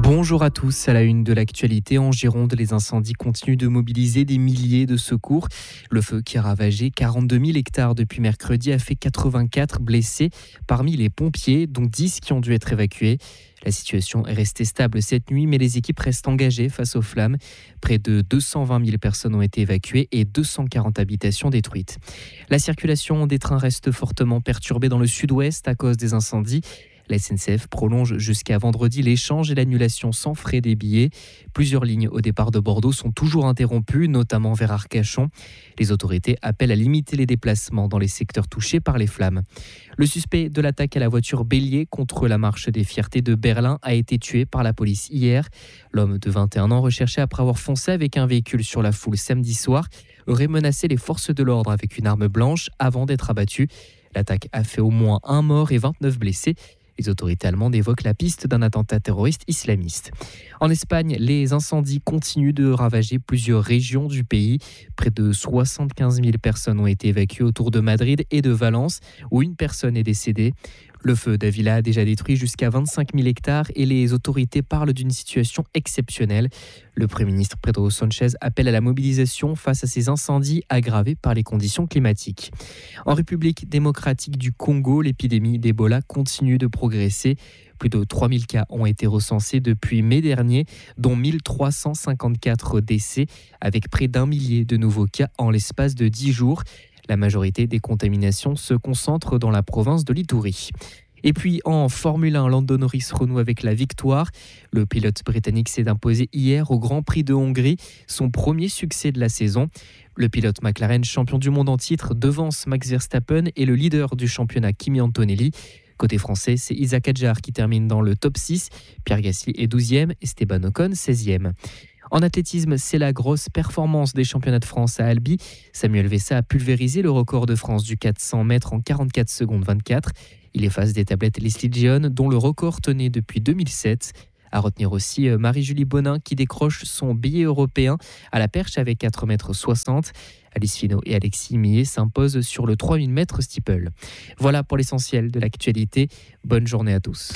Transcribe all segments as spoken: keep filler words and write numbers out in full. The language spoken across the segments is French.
Bonjour à tous, à la une de l'actualité en Gironde, les incendies continuent de mobiliser des milliers de secours. Le feu qui a ravagé quarante-deux mille hectares depuis mercredi a fait quatre-vingt-quatre blessés parmi les pompiers, dont dix qui ont dû être évacués. La situation est restée stable cette nuit, mais les équipes restent engagées face aux flammes. Près de deux cent vingt mille personnes ont été évacuées et deux cent quarante habitations détruites. La circulation des trains reste fortement perturbée dans le sud-ouest à cause des incendies. La S N C F prolonge jusqu'à vendredi l'échange et l'annulation sans frais des billets. Plusieurs lignes au départ de Bordeaux sont toujours interrompues, notamment vers Arcachon. Les autorités appellent à limiter les déplacements dans les secteurs touchés par les flammes. Le suspect de l'attaque à la voiture bélier contre la marche des fiertés de Berlin a été tué par la police hier. L'homme de vingt et un ans, recherché après avoir foncé avec un véhicule sur la foule samedi soir, aurait menacé les forces de l'ordre avec une arme blanche avant d'être abattu. L'attaque a fait au moins un mort et vingt-neuf blessés. Les autorités allemandes évoquent la piste d'un attentat terroriste islamiste. En Espagne, les incendies continuent de ravager plusieurs régions du pays. Près de soixante-quinze mille personnes ont été évacuées autour de Madrid et de Valence, où une personne est décédée. Le feu d'Avila a déjà détruit jusqu'à vingt-cinq mille hectares et les autorités parlent d'une situation exceptionnelle. Le Premier ministre Pedro Sánchez appelle à la mobilisation face à ces incendies aggravés par les conditions climatiques. En République démocratique du Congo, l'épidémie d'Ebola continue de progresser. Plus de trois mille cas ont été recensés depuis mai dernier, dont mille trois cent cinquante-quatre décès, avec près d'un millier de nouveaux cas en l'espace de dix jours. La majorité des contaminations se concentre dans la province de l'Ituri. Et puis en Formule un, Lando Norris renoue avec la victoire. Le pilote britannique s'est imposé hier au Grand Prix de Hongrie, son premier succès de la saison. Le pilote McLaren, champion du monde en titre, devance Max Verstappen et le leader du championnat Kimi Antonelli. Côté français, c'est Isaac Hadjar qui termine dans le top six, Pierre Gasly est douzième, Esteban Ocon seizième. En athlétisme, c'est la grosse performance des championnats de France à Albi. Samuel Vessa a pulvérisé le record de France du quatre cents mètres en quarante-quatre secondes vingt-quatre. Il efface des tablettes Leslie Dion, dont le record tenait depuis deux mille sept. À retenir aussi Marie-Julie Bonin qui décroche son billet européen à la perche avec quatre mètres soixante. Alice Finot et Alexis Millet s'imposent sur le trois mille mètres steeple. Voilà pour l'essentiel de l'actualité. Bonne journée à tous.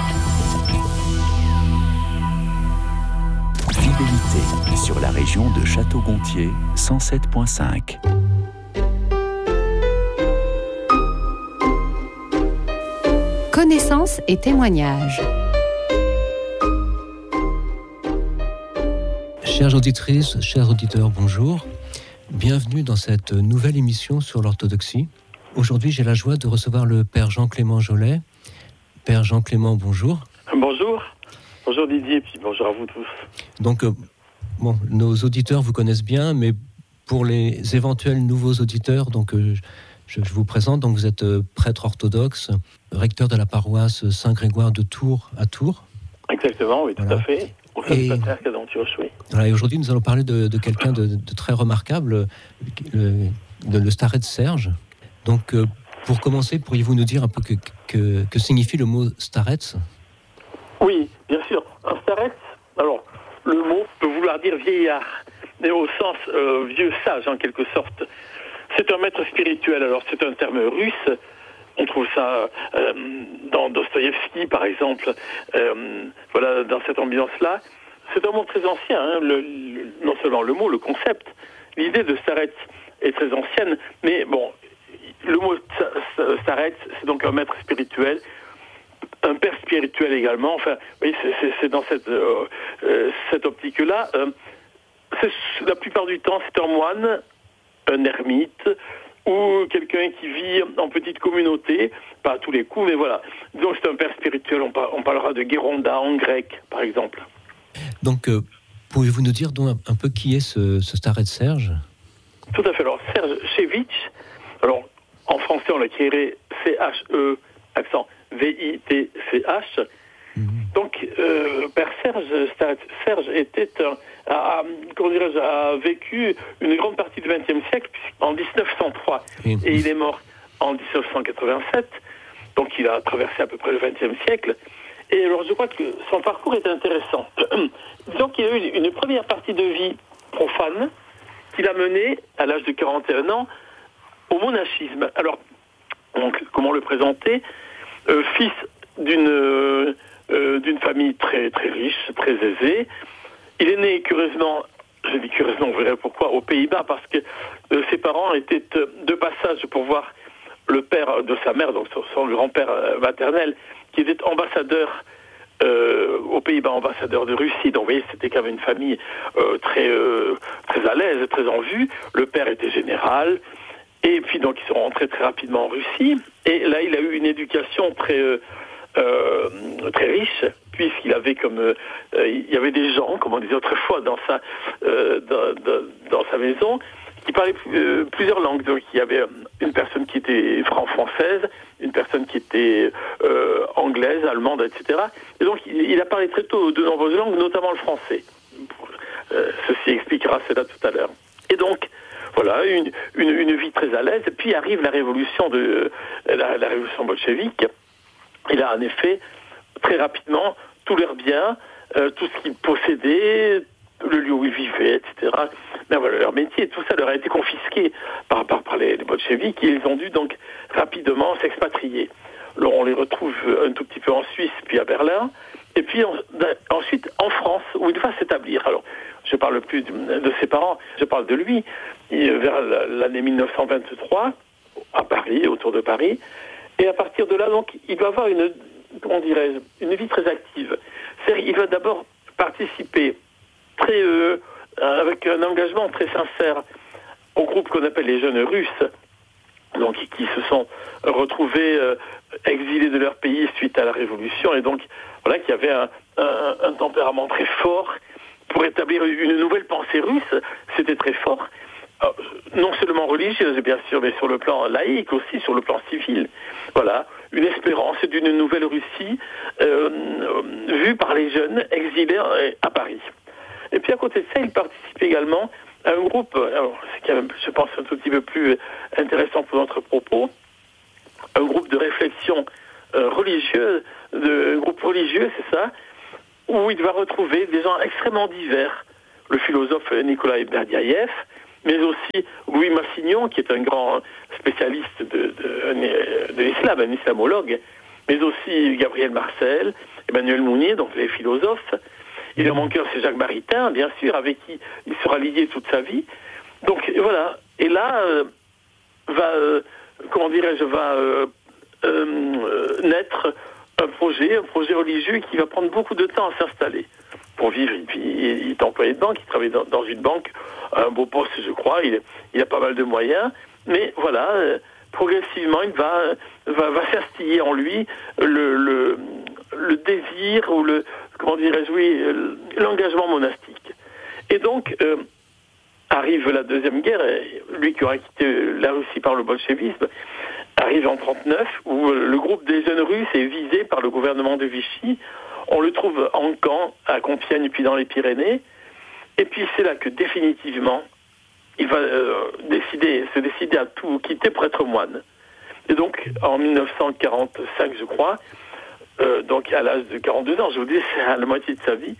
Fidélité sur la région de Château-Gontier, cent sept virgule cinq. Connaissances et témoignages. Chères auditrices, chers auditeurs, bonjour. Bienvenue dans cette nouvelle émission sur l'orthodoxie. Aujourd'hui, j'ai la joie de recevoir le Père Jean-Clément Jolet. Père Jean-Clément, bonjour. Bonjour. Bonjour Didier, puis bonjour à vous tous. Donc, euh, bon, nos auditeurs vous connaissent bien, mais pour les éventuels nouveaux auditeurs, donc euh, je, je vous présente. Donc, vous êtes euh, prêtre orthodoxe, recteur de la paroisse Saint-Grégoire de Tours à Tours. Exactement, oui, tout voilà. à fait. Au sein du patriarcat d'Antioche, oui. Voilà, et aujourd'hui, nous allons parler de, de quelqu'un de, de très remarquable, le, de, le starets Serge. Donc, euh, pour commencer, pourriez-vous nous dire un peu que, que, que signifie le mot starets ? Oui, bien sûr. Un starets, alors, le mot peut vouloir dire vieillard, mais au sens euh, vieux sage, en quelque sorte. C'est un maître spirituel, alors c'est un terme russe. On trouve ça euh, dans Dostoïevski, par exemple, euh, voilà, dans cette ambiance-là. C'est un mot très ancien, hein, le, le, non seulement le mot, le concept. L'idée de starets est très ancienne, mais bon, le mot starets, c'est donc un maître spirituel, un père spirituel également. Enfin, oui, c'est, c'est, c'est dans cette, euh, euh, cette optique-là. Euh, c'est, la plupart du temps, c'est un moine, un ermite, ou quelqu'un qui vit en petite communauté, pas à tous les coups, mais voilà. Donc c'est un père spirituel, on, par, on parlera de Guéronda en grec, par exemple. Donc, euh, pouvez-vous nous dire donc un peu qui est ce, ce starets Serge ? Tout à fait. Alors, Serge Chevitch, alors, en français, on l'écrirait C H E, accent V I T C H. Mmh. Donc, euh, Père Serge, Serge était un, a, comment dirais-je, a vécu une grande partie du vingtième siècle, en dix-neuf cent trois, mmh. et il est mort en dix-neuf cent quatre-vingt-sept, donc il a traversé à peu près le vingtième siècle. Et alors, je crois que son parcours est intéressant. Disons qu'il a eu une première partie de vie profane, qu'il a menée, à l'âge de quarante et un ans, au monachisme. Alors, donc, comment le présenter ? euh, Fils d'une, euh, d'une famille très très riche, très aisée. Il est né curieusement, je dis curieusement, vous verrez pourquoi, aux Pays-Bas, parce que euh, ses parents étaient euh, de passage pour voir le père de sa mère, donc son, son grand-père euh, maternel, qui était ambassadeur euh, aux Pays-Bas, ambassadeur de Russie. Donc vous voyez, c'était quand même une famille euh, très, euh, très à l'aise, très en vue. Le père était général. Et puis donc ils sont rentrés très rapidement en Russie. Et là, il a eu une éducation très... Euh, Euh, très riche, puisqu'il avait comme euh, il y avait des gens, comme on disait autrefois, dans sa euh, dans, dans, dans sa maison, qui parlaient euh, plusieurs langues. Donc il y avait une personne qui était franc-française, une personne qui était euh, anglaise, allemande, et cetera. Et donc il, il a parlé très tôt de nombreuses langues, notamment le français. Euh, ceci expliquera cela tout à l'heure. Et donc voilà, une, une, une vie très à l'aise. Puis arrive la révolution de la, la révolution bolchevique. Il a en effet, très rapidement, tous leurs biens, euh, tout ce qu'ils possédaient, le lieu où ils vivaient, et cetera. Mais voilà, leur métier, tout ça leur a été confisqué par, par, par les, les bolcheviks, et ils ont dû donc rapidement s'expatrier. Alors on les retrouve un tout petit peu en Suisse, puis à Berlin, et puis en, ensuite en France, où il va s'établir. Alors, je ne parle plus de, de ses parents, je parle de lui, il, vers l'année mille neuf cent vingt-trois, à Paris, autour de Paris. Et à partir de là, donc, il va avoir une, comment dirais-je, une vie très active. C'est-à-dire, il va d'abord participer très, euh, avec un engagement très sincère au groupe qu'on appelle les jeunes Russes, donc qui se sont retrouvés euh, exilés de leur pays suite à la Révolution, et donc voilà, qui avaient un, un, un tempérament très fort pour établir une nouvelle pensée russe. C'était très fort. Euh, non seulement religieuse, bien sûr, mais sur le plan laïque aussi, sur le plan civil. Voilà, une espérance d'une nouvelle Russie euh, vue par les jeunes exilés à Paris. Et puis à côté de ça, il participe également à un groupe, alors c'est quand même, je pense, un tout petit peu plus intéressant pour notre propos, un groupe de réflexion euh, religieuse, de, un groupe religieux, c'est ça, où il va retrouver des gens extrêmement divers. Le philosophe Nikolai Berdyaev, mais aussi Louis Massignon, qui est un grand spécialiste de, de, de l'islam, un islamologue, mais aussi Gabriel Marcel, Emmanuel Mounier, donc les philosophes. Et dans mon cœur, c'est Jacques Maritain, bien sûr, avec qui il sera lié toute sa vie. Donc voilà. Et là, euh, va, euh, comment dirais-je, va euh, euh, naître un projet, un projet religieux qui va prendre beaucoup de temps à s'installer. Pour vivre, il, il est employé de banque, il travaille dans, dans une banque, un beau poste, je crois, il, il a pas mal de moyens, mais voilà, euh, progressivement, il va, va, va s'instiller en lui le, le, le désir, ou le, comment dirais-je, oui, l'engagement monastique. Et donc, euh, arrive la Deuxième Guerre, et lui qui aura quitté la Russie par le bolchevisme, arrive en trente-neuf, où le groupe des jeunes Russes est visé par le gouvernement de Vichy. On le trouve en camp, à Compiègne, puis dans les Pyrénées. Et puis c'est là que définitivement, il va euh, décider, se décider à tout quitter pour être moine. Et donc, en mille neuf cent quarante-cinq, je crois, euh, donc à l'âge de quarante-deux ans, je vous dis, c'est à la moitié de sa vie,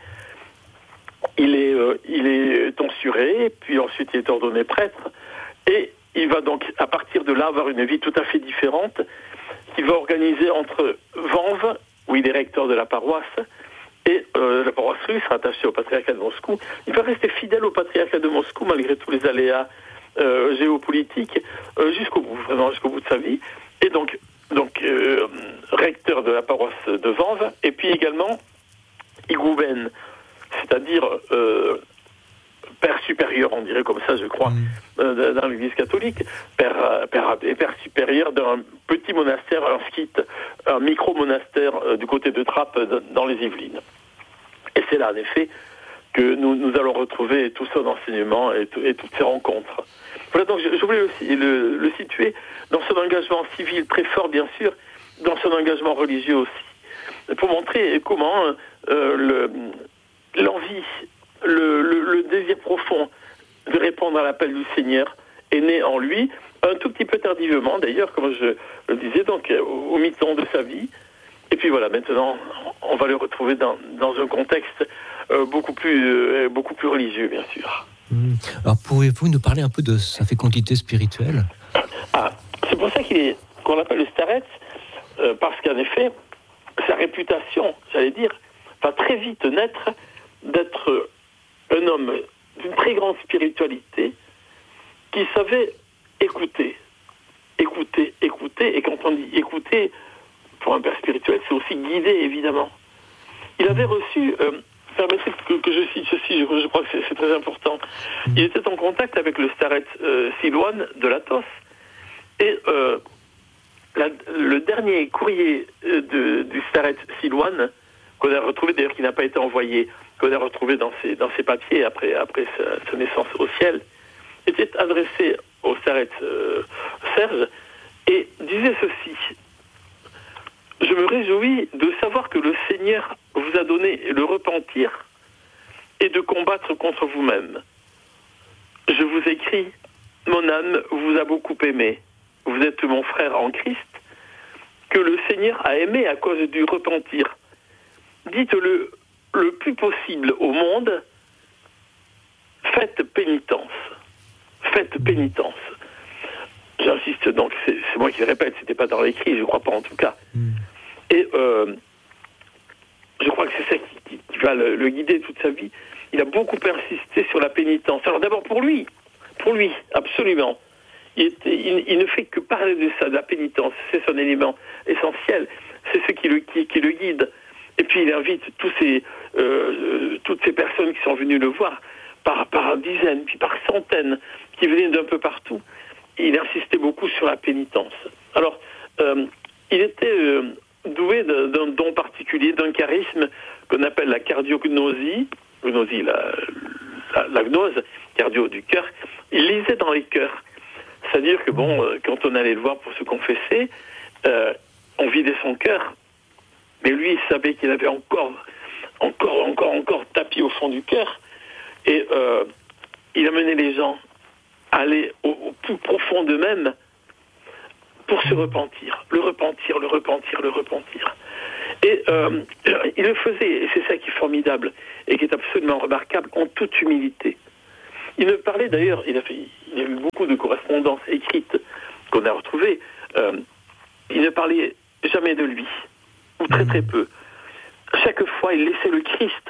il est, euh, il est tonsuré, puis ensuite il est ordonné prêtre, et il va donc, à partir de là, avoir une vie tout à fait différente, qu'il va organiser entre Vanves, où il est recteur de la paroisse, et euh, la paroisse russe rattachée au patriarcat de Moscou. Il va rester fidèle au patriarcat de Moscou, malgré tous les aléas euh, géopolitiques, euh, jusqu'au bout, vraiment jusqu'au bout de sa vie. Et donc, donc euh, recteur de la paroisse de Vanves, et puis également higoumène, c'est-à-dire euh, père supérieur, on dirait comme ça, je crois, mmh. euh, dans l'église catholique, père, père abbé, père supérieur d'un petit monastère, un skite, un micro-monastère euh, du côté de Trappes, dans les Yvelines. Et c'est là, en effet, que nous, nous allons retrouver tout son enseignement et, tout, et toutes ces rencontres. Voilà, donc je, je voulais le, le, le situer dans son engagement civil très fort, bien sûr, dans son engagement religieux aussi, pour montrer comment euh, le, l'envie, le, le, le désir profond de répondre à l'appel du Seigneur est né en lui, un tout petit peu tardivement d'ailleurs, comme je le disais, donc au, au mi-temps de sa vie. Et puis voilà, maintenant, on va le retrouver dans, dans un contexte euh, beaucoup plus, euh, beaucoup plus religieux, bien sûr. Mmh. Alors, pouvez-vous nous parler un peu de sa fécondité spirituelle ? Ah, c'est pour ça qu'il est, qu'on l'appelle le starets, euh, parce qu'en effet, sa réputation, j'allais dire, va très vite naître d'être un homme d'une très grande spiritualité qui savait écouter, écouter, écouter. Et quand on dit écouter, pour un père spirituel, c'est aussi guider, évidemment. Il avait reçu, euh, permettez que, que je cite ceci, je, je crois que c'est, c'est très important. Il était en contact avec le starets euh, Silouane de l'Athos. Et euh, la, le dernier courrier de, du starets Silouane, qu'on a retrouvé, d'ailleurs qui n'a pas été envoyé, qu'on a retrouvé dans ses, dans ses papiers après, après sa, sa naissance au ciel, était adressé au starets euh, Serge et disait ceci: je me réjouis de savoir que le Seigneur vous a donné le repentir et de combattre contre vous-même. Je vous écris, mon âme vous a beaucoup aimé. Vous êtes mon frère en Christ, que le Seigneur a aimé à cause du repentir. Dites-le le plus possible au monde, faites pénitence. Faites pénitence. J'insiste donc, c'est, c'est moi qui le répète, c'était pas dans l'écrit, je crois pas en tout cas. Mm. Et euh, je crois que c'est ça qui, qui, qui va le, le guider toute sa vie. Il a beaucoup insisté sur la pénitence. Alors d'abord pour lui, pour lui, absolument. Il, était, il, il ne fait que parler de ça, de la pénitence. C'est son élément essentiel. C'est ce qui le, qui, qui le guide. Et puis il invite tous ces, euh, toutes ces personnes qui sont venues le voir par, par dizaines, puis par centaines, qui venaient d'un peu partout. Et il insistait beaucoup sur la pénitence. Alors, euh, il était euh, doué d'un, d'un don particulier, d'un charisme qu'on appelle la cardiognosie, gnosie, la, la, la gnose, cardio du cœur. Il lisait dans les cœurs. C'est-à-dire que, bon, euh, quand on allait le voir pour se confesser, euh, on vidait son cœur. Mais lui, il savait qu'il avait encore, encore, encore, encore tapis au fond du cœur. Et euh, il amenait les gens à aller au, au plus profond d'eux-mêmes pour se repentir. Le repentir, le repentir, le repentir. Et euh, il le faisait, et c'est ça qui est formidable, et qui est absolument remarquable, en toute humilité. Il me parlait d'ailleurs, il a, fait, il y a eu beaucoup de correspondances écrites qu'on a retrouvées, euh, il ne parlait jamais de lui, ou très très peu. Chaque fois, il laissait le Christ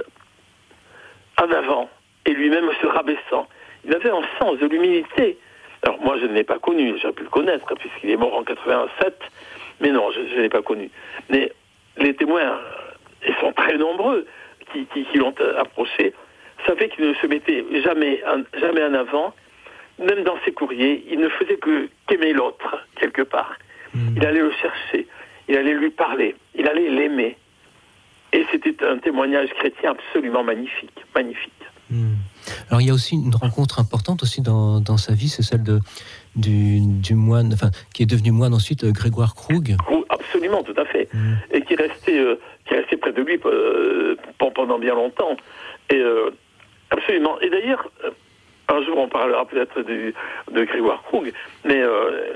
en avant, et lui-même se rabaissant. Il avait un sens de l'humilité. Alors moi, je ne l'ai pas connu, j'aurais pu le connaître, puisqu'il est mort en quatre-vingt-sept, mais non, je ne l'ai pas connu. Mais les témoins, ils sont très nombreux, qui, qui, qui l'ont approché, savaient qu'il ne se mettait jamais, jamais en avant, même dans ses courriers, il ne faisait que qu'aimer l'autre, quelque part. Mmh. Il allait le chercher, il allait lui parler, il allait l'aimer. Et c'était un témoignage chrétien absolument magnifique, magnifique. Mmh. Alors il y a aussi une rencontre importante aussi dans, dans sa vie, c'est celle de, du, du moine, enfin qui est devenu moine ensuite, Grégoire Krug. Absolument, tout à fait, mmh. et qui restait, euh, qui restait près de lui euh, pendant bien longtemps. Et euh, absolument. Et d'ailleurs, un jour on parlera peut-être de, de Grégoire Krug, mais euh,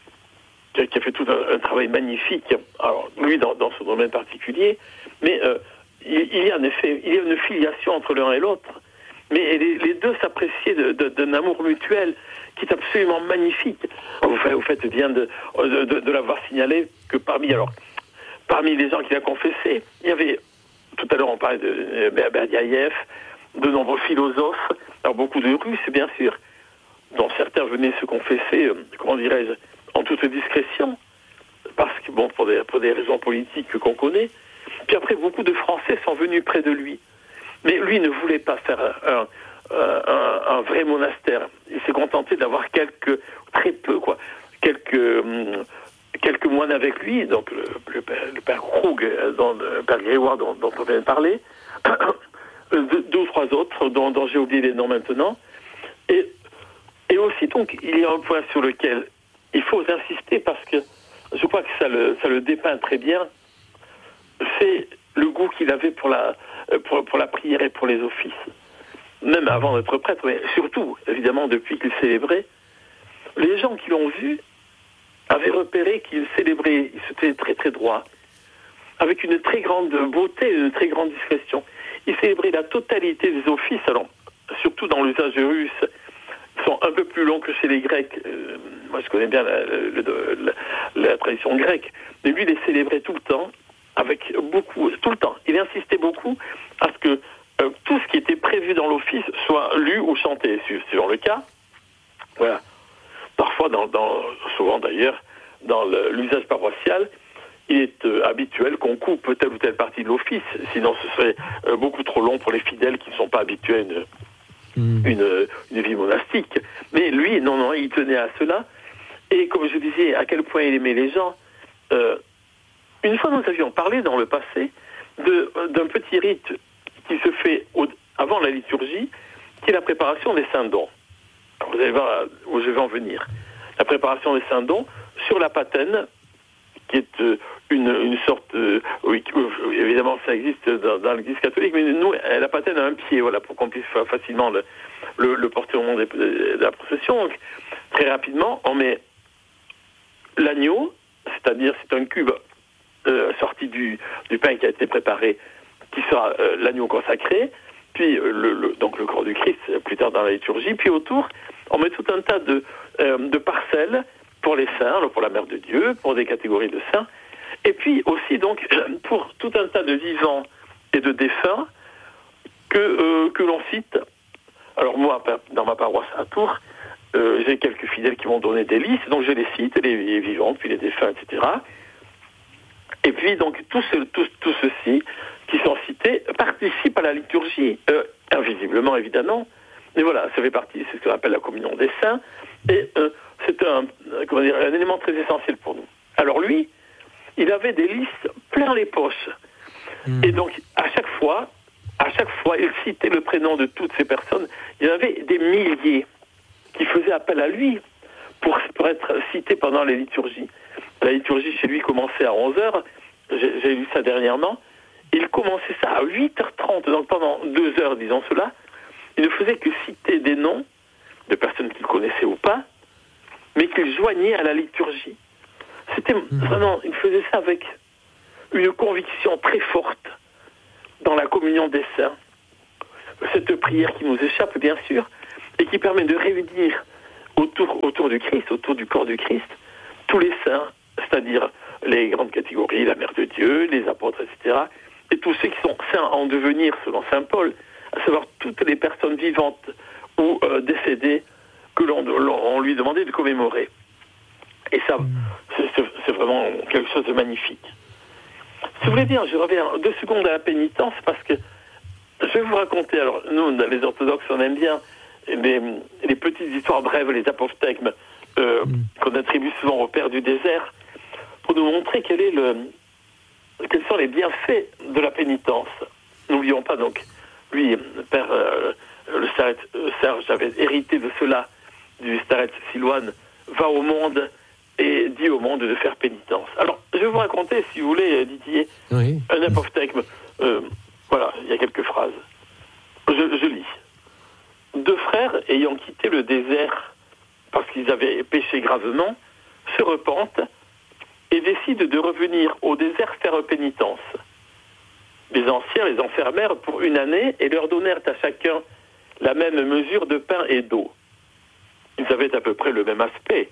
qui a fait tout un, un travail magnifique. Alors lui dans, dans ce domaine particulier, mais euh, il, il y a en effet, il y a une filiation entre l'un et l'autre. Mais les, les deux s'appréciaient de, de, d'un amour mutuel qui est absolument magnifique. Vous faites, vous faites bien de, de, de, de l'avoir signalé que parmi, alors, parmi les gens qui l'a confessé, il y avait, tout à l'heure on parlait de Berdiaïev, de nombreux philosophes, alors beaucoup de Russes bien sûr, dont certains venaient se confesser, euh, comment dirais-je, en toute discrétion, parce que bon, pour des, pour des raisons politiques qu'on connaît. Puis après, beaucoup de Français sont venus près de lui. Mais lui ne voulait pas faire un, un, un vrai monastère. Il s'est contenté d'avoir quelques, très peu quoi, quelques, hum, quelques moines avec lui, donc le, le, père, le père Krug, dont, le père Grégoire dont, dont on vient de parler, deux, deux ou trois autres dont, dont j'ai oublié les noms maintenant. Et, et aussi, donc, il y a un point sur lequel il faut insister parce que je crois que ça le, ça le dépeint très bien, c'est le goût qu'il avait pour la, pour, pour la prière et pour les offices. Même avant d'être prêtre, mais surtout, évidemment, depuis qu'il célébrait, les gens qui l'ont vu avaient repéré qu'il célébrait, il était très très droit, avec une très grande beauté, une très grande discrétion. Il célébrait la totalité des offices, alors, surtout dans l'usage russe, sont un peu plus longs que chez les Grecs. Euh, moi, je connais bien la, la, la, la tradition grecque, mais lui, il les célébrait tout le temps, avec beaucoup, tout le temps. Il insistait beaucoup beaucoup à ce que euh, tout ce qui était prévu dans l'office soit lu ou chanté, suivant le cas. Voilà. Parfois, dans, dans, souvent d'ailleurs, dans le, l'usage paroissial, il est euh, habituel qu'on coupe telle ou telle partie de l'office, sinon ce serait euh, beaucoup trop long pour les fidèles qui ne sont pas habitués à une, mmh. une, une vie monastique. Mais lui, non, non, il tenait à cela. Et comme je disais, à quel point il aimait les gens. Euh, une fois, nous avions parlé dans le passé de, d'un petit rite qui se fait au, avant la liturgie, qui est la préparation des saints dons. Alors, vous allez voir où je vais en venir. La préparation des saints dons sur la patène, qui est euh, une, une sorte... Euh, oui, euh, évidemment, ça existe dans, dans l'Église catholique, mais nous, la patène a un pied, voilà, pour qu'on puisse facilement le, le, le porter au moment des, de la procession. Donc, très rapidement, on met l'agneau, c'est-à-dire c'est un cube euh, sorti du, du pain qui a été préparé, qui sera euh, l'agneau consacré, puis euh, le, le, donc le corps du Christ plus tard dans la liturgie, puis autour, on met tout un tas de, euh, de parcelles pour les saints, pour la Mère de Dieu, pour des catégories de saints, et puis aussi donc pour tout un tas de vivants et de défunts que, euh, que l'on cite. Alors moi, dans ma paroisse à Tours, euh, j'ai quelques fidèles qui m'ont donné des listes, donc je les cite, les, les vivants, puis les défunts, et cetera. Et puis donc tous ce, tout, tout ceux-ci qui sont cités participent à la liturgie, euh, invisiblement évidemment, mais voilà, ça fait partie, c'est ce qu'on appelle la communion des saints, et euh, c'est un, comment dire, un élément très essentiel pour nous. Alors lui, il avait des listes plein les poches, mmh. et donc à chaque fois, à chaque fois, il citait le prénom de toutes ces personnes. Il y en avait des milliers qui faisaient appel à lui pour, pour être cités pendant les liturgies. La liturgie chez lui commençait à onze heures, j'ai, j'ai lu ça dernièrement, il commençait ça à huit heures trente, donc pendant deux heures, disons cela, il ne faisait que citer des noms de personnes qu'il connaissait ou pas, mais qu'il joignait à la liturgie. C'était vraiment, il faisait ça avec une conviction très forte dans la communion des saints. Cette prière qui nous échappe, bien sûr, et qui permet de réunir autour, autour du Christ, autour du corps du Christ, tous les saints, c'est-à-dire les grandes catégories, la Mère de Dieu, les apôtres, et cetera, et tous ceux qui sont saints en devenir, selon saint Paul, à savoir toutes les personnes vivantes ou euh, décédées que l'on, l'on on lui demandait de commémorer. Et ça, c'est, c'est, c'est vraiment quelque chose de magnifique. Si vous voulez bien, je reviens deux secondes à la pénitence, parce que je vais vous raconter, alors nous, les orthodoxes, on aime bien les, les petites histoires brèves, les apophthegmes, euh, mm. qu'on attribue souvent au Père du désert, pour nous montrer quel est le, quels sont les bienfaits de la pénitence. N'oublions pas donc, lui, le Père euh, le starète euh, Serge avait hérité de cela, du starète Silouane, va au monde et dit au monde de faire pénitence. Alors, je vais vous raconter, si vous voulez, Didier, oui. un apophthegme. Euh, voilà, il y a quelques phrases. Je, je lis. Deux frères, ayant quitté le désert parce qu'ils avaient péché gravement, se repentent et décident de revenir au désert faire pénitence. Les anciens les enfermèrent pour une année et leur donnèrent à chacun la même mesure de pain et d'eau. Ils avaient à peu près le même aspect.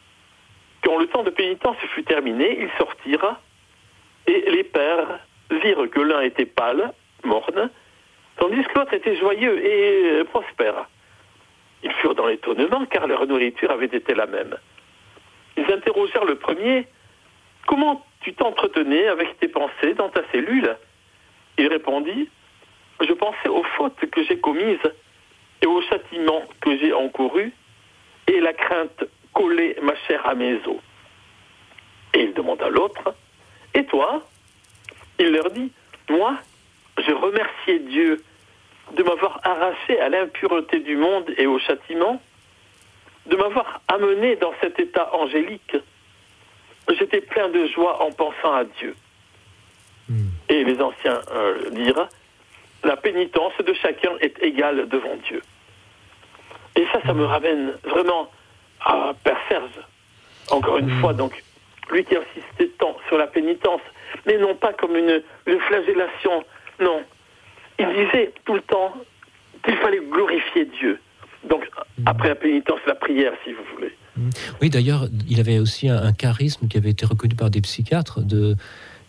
Quand le temps de pénitence fut terminé, ils sortirent et les pères virent que l'un était pâle, morne, tandis que l'autre était joyeux et prospère. Ils furent dans l'étonnement car leur nourriture avait été la même. Ils interrogèrent le premier « Comment tu t'entretenais avec tes pensées dans ta cellule ?» Il répondit « Je pensais aux fautes que j'ai commises et aux châtiments que j'ai encourus, et la crainte collait ma chair à mes os. » Et il demanda à l'autre « Et toi ?» Il leur dit « Moi, je remerciais Dieu de m'avoir arraché à l'impureté du monde et au châtiment, de m'avoir amené dans cet état angélique. J'étais plein de joie en pensant à Dieu. Mmh. » Et les anciens euh, dirent « La pénitence de chacun est égale devant Dieu. » Et ça, ça me ramène vraiment à Père Serge. Encore une mmh. fois, donc, lui qui insistait tant sur la pénitence, mais non pas comme une, une flagellation, non. Il disait tout le temps qu'il fallait glorifier Dieu. Donc, après la pénitence, la prière, si vous voulez. Oui, d'ailleurs, il avait aussi un, un charisme qui avait été reconnu par des psychiatres de,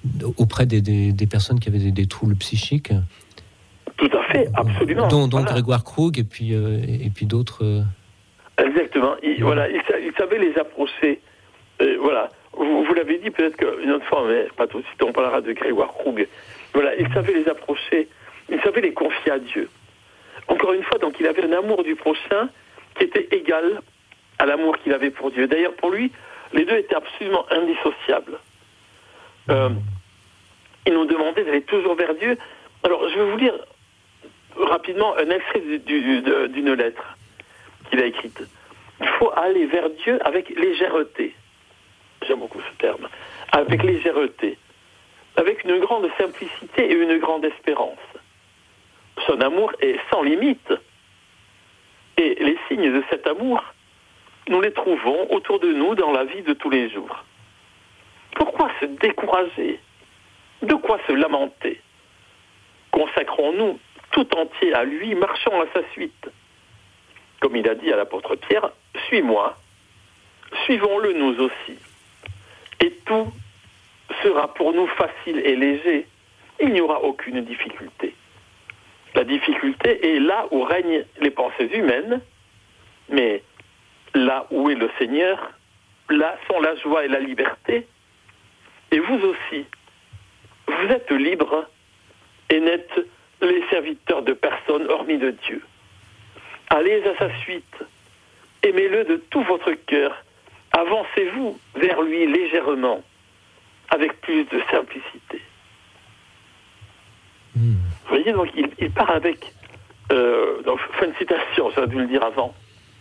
auprès des, des, des personnes qui avaient des, des troubles psychiques. Tout à fait, absolument. Dont, dont voilà. Grégoire Krug et puis, euh, et puis d'autres. Euh... Exactement. Il, voilà, il, il savait les approcher. Euh, voilà. Vous, vous l'avez dit peut-être qu'une autre fois, mais pas tout de suite, on parlera de Grégoire Krug. Voilà, il savait les approcher, il savait les confier à Dieu. Encore une fois, donc il avait un amour du prochain qui était égal à l'amour qu'il avait pour Dieu. D'ailleurs, pour lui, les deux étaient absolument indissociables. Euh, il nous demandait d'aller toujours vers Dieu. Alors, je vais vous lire rapidement un extrait du, du, de, d'une lettre qu'il a écrite. Il faut aller vers Dieu avec légèreté. J'aime beaucoup ce terme. Avec légèreté. Avec une grande simplicité et une grande espérance. Son amour est sans limite. Et les signes de cet amour, nous les trouvons autour de nous dans la vie de tous les jours. Pourquoi se décourager? De quoi se lamenter? Consacrons-nous tout entier à lui, marchons à sa suite. Comme il a dit à l'apôtre Pierre, « Suis-moi, suivons-le nous aussi. » Et tout sera pour nous facile et léger. Il n'y aura aucune difficulté. La difficulté est là où règnent les pensées humaines, mais là où est le Seigneur, là sont la joie et la liberté. Et vous aussi, vous êtes libres et n'êtes les serviteurs de personne hormis de Dieu. Allez à sa suite, aimez-le de tout votre cœur, avancez-vous vers lui légèrement, avec plus de simplicité. Mmh. Vous voyez, donc il, il part avec, euh, donc, fin de citation, j'aurais dû le dire avant,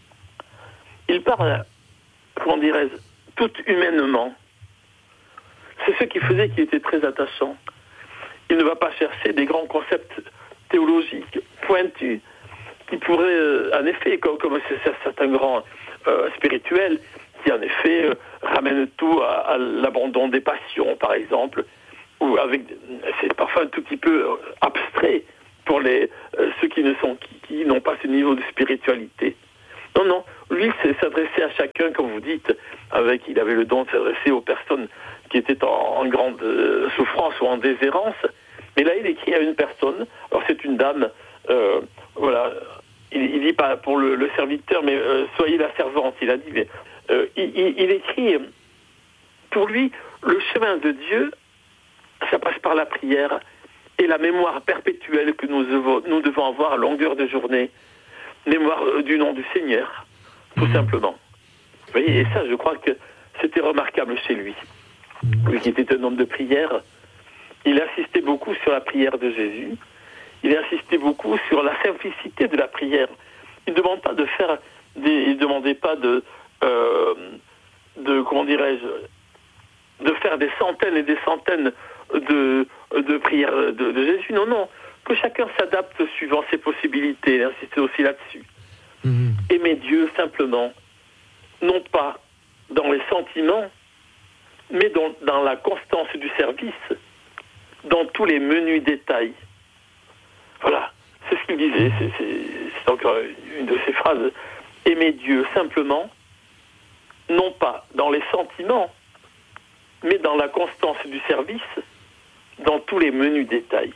il part, comment dirais-je, tout humainement. C'est ce qui faisait qu'il était très attachant. Il ne va pas chercher des grands concepts théologiques pointus qui pourraient, euh, en effet, comme, comme c'est certains grands euh, spirituels, qui en effet euh, ramènent tout à, à l'abandon des passions, par exemple, ou avec, c'est parfois un tout petit peu euh, abstrait pour les euh, ceux qui ne sont qui, qui n'ont pas ce niveau de spiritualité. Non, non, lui, c'est s'adresser à chacun, comme vous dites, avec, il avait le don de s'adresser aux personnes qui étaient en, en grande euh, souffrance ou en déshérence. Mais là, il écrit à une personne, alors c'est une dame, euh, voilà, il, il dit pas pour le, le serviteur, mais euh, soyez la servante, il a dit, mais euh, il, il, il écrit, pour lui, le chemin de Dieu, ça passe par la prière et la mémoire perpétuelle que nous devons, nous devons avoir à longueur de journée. Mémoire du nom du Seigneur, tout mmh. simplement. Vous voyez, et ça, je crois que c'était remarquable chez lui. Mmh. Lui qui était un homme de prière, il insistait beaucoup sur la prière de Jésus, il insistait beaucoup sur la simplicité de la prière. Il ne demande pas de faire des, il ne demandait pas de, euh, de comment dirais-je, de faire des centaines et des centaines de, de prières de, de Jésus. Non, non. Que chacun s'adapte suivant ses possibilités, insistez aussi là-dessus. Mmh. Aimer Dieu simplement, non pas dans les sentiments, mais dans, dans la constance du service, dans tous les menus détails. Voilà, c'est ce qu'il disait, c'est, c'est, c'est encore une de ses phrases. Aimer Dieu simplement, non pas dans les sentiments, mais dans la constance du service, dans tous les menus détails.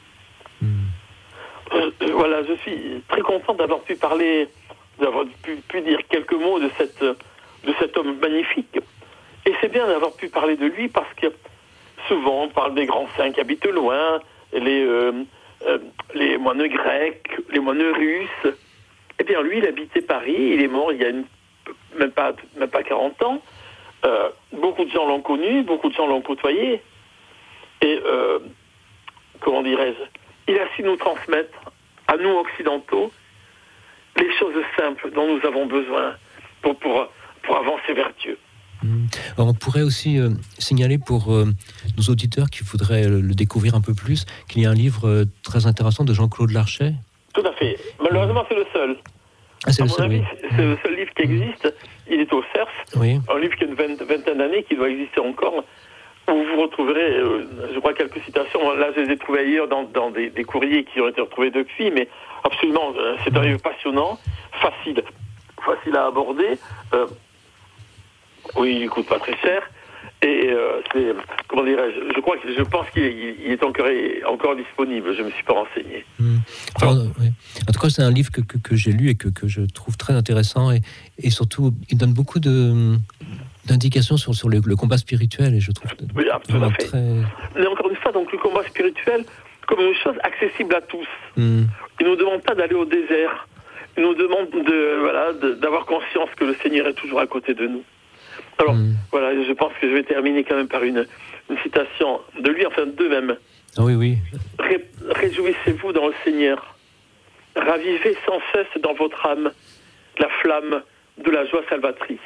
Euh, voilà, je suis très content d'avoir pu parler, d'avoir pu, pu dire quelques mots de, cette, de cet homme magnifique. Et c'est bien d'avoir pu parler de lui parce que souvent on parle des grands saints qui habitent loin, les, euh, euh, les moines grecs, les moines russes. Eh bien, lui, il habitait Paris, il est mort il y a une, même, pas, même pas quarante ans. Euh, beaucoup de gens l'ont connu, beaucoup de gens l'ont côtoyé. Et, euh, comment dirais-je, il a su nous transmettre, à nous occidentaux, les choses simples dont nous avons besoin pour, pour, pour avancer vers Dieu. Alors on pourrait aussi euh, signaler pour euh, nos auditeurs qui voudraient le, le découvrir un peu plus qu'il y a un livre euh, très intéressant de Jean-Claude Larcher. Tout à fait. Malheureusement, c'est le seul. Ah, c'est à le mon seul, avis, oui. c'est le seul livre qui existe. Il est au C E R F. Oui. Un livre qui a une vingtaine d'années, qui doit exister encore, où vous retrouverez, euh, je crois, quelques citations. Là, je les ai trouvées ailleurs dans, dans des, des courriers qui ont été retrouvés depuis, mais absolument, euh, c'est un livre passionnant, facile, facile à aborder. Euh, oui, il ne coûte pas très cher. Et euh, c'est, comment dirais-je, je crois que je pense qu'il est, il est encore, encore disponible. Je ne me suis pas renseigné. Mmh. Enfin, oui. En tout cas, c'est un livre que, que, que j'ai lu et que, que je trouve très intéressant. Et, et surtout, il donne beaucoup de, d'indications sur, sur le, le combat spirituel. Et je trouve oui, absolument fait. Très... Mais encore une fois, donc, le combat spirituel, comme une chose accessible à tous. Mmh. Il ne nous demande pas d'aller au désert. Il nous demande de, voilà, de, d'avoir conscience que le Seigneur est toujours à côté de nous. Alors, mmh. voilà, je pense que je vais terminer quand même par une, une citation de lui, enfin d'eux même. Ah oui, oui. Ré, réjouissez-vous dans le Seigneur. Ravivez sans cesse dans votre âme la flamme de la joie salvatrice.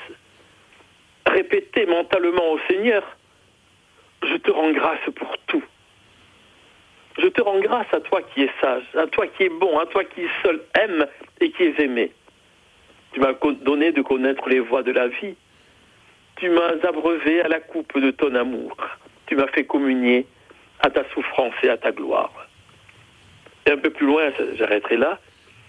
Répétez mentalement au Seigneur, je te rends grâce pour tout. Je te rends grâce à toi qui es sage, à toi qui es bon, à toi qui seul aime et qui es aimé. Tu m'as donné de connaître les voies de la vie. Tu m'as abreuvé à la coupe de ton amour. Tu m'as fait communier à ta souffrance et à ta gloire. Et un peu plus loin, j'arrêterai là,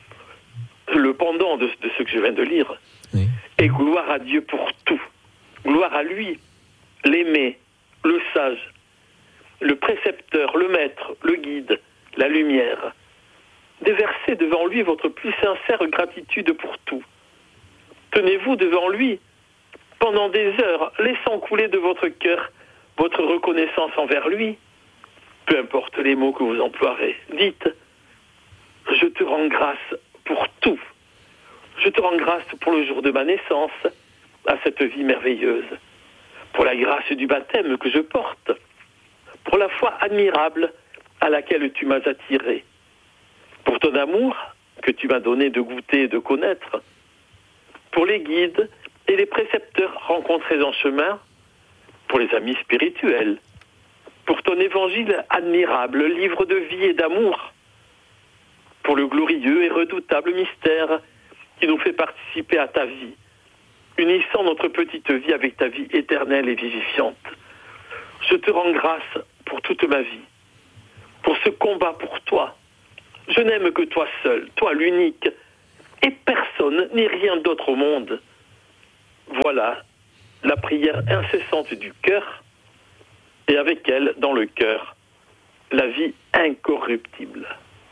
le pendant de, de ce que je viens de lire. Oui. Et gloire à Dieu pour tout. Gloire à lui, l'aimer, le sage, le précepteur, le maître, le guide, la lumière. Déversez devant lui votre plus sincère gratitude pour tout. Tenez-vous devant lui pendant des heures, laissant couler de votre cœur votre reconnaissance envers lui. Peu importe les mots que vous emploierez, dites « Je te rends grâce pour tout. Je te rends grâce pour le jour de ma naissance, à cette vie merveilleuse, pour la grâce du baptême que je porte, pour la foi admirable à laquelle tu m'as attiré, pour ton amour que tu m'as donné de goûter et de connaître, pour les guides et les précepteurs rencontrés en chemin, pour les amis spirituels, pour ton évangile admirable, livre de vie et d'amour, pour le glorieux et redoutable mystère qui nous fait participer à ta vie, unissant notre petite vie avec ta vie éternelle et vivifiante. Je te rends grâce pour toute ma vie, pour ce combat pour toi. Je n'aime que toi seul, toi l'unique, et personne ni rien d'autre au monde. Voilà la prière incessante du cœur, et avec elle, dans le cœur, la vie incorruptible.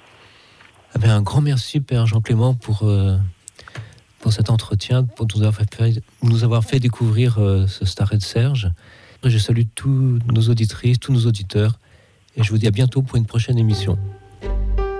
Eh bien, un grand merci, Père Jean-Clément, pour, euh, pour cet entretien, pour nous avoir fait, nous avoir fait découvrir euh, ce Starets de Serge. Je salue tous nos auditrices, tous nos auditeurs, et je vous dis à bientôt pour une prochaine émission.